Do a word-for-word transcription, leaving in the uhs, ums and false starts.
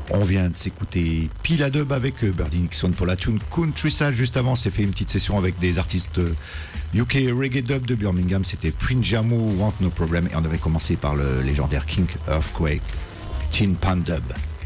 On vient de s'écouter Pila Dub avec Birdie Nixon pour la tune Countryside. Juste avant, on s'est fait une petite session avec des artistes U K Reggae Dub de Birmingham. C'était Prince Jamu, Want No Problem. Et on avait commencé par le légendaire King Earthquake, Tin Pan Dub.